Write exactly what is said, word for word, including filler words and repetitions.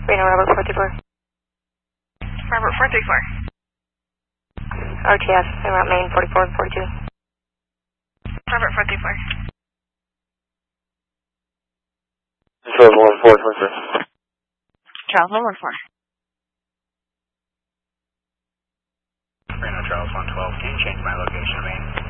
Reno, Robert four three four. Robert four three four. R T S, I'm out Main forty-four forty-two. Robert four three four. Charles one four four three. Charles one one four. Reno Charles one twelve, can you change my location, Main?